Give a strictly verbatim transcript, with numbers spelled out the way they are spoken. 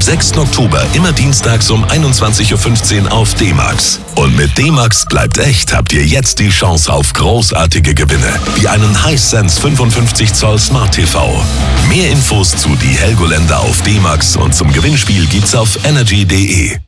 Ab sechsten Oktober immer dienstags um einundzwanzig Uhr fünfzehn auf D-Max. Und mit D-Max bleibt echt habt ihr jetzt die Chance auf großartige Gewinne, wie einen Hisense fünfundfünfzig Zoll Smart T V. Mehr Infos zu die Helgoländer auf D-Max und zum Gewinnspiel gibt's auf energy punkt de.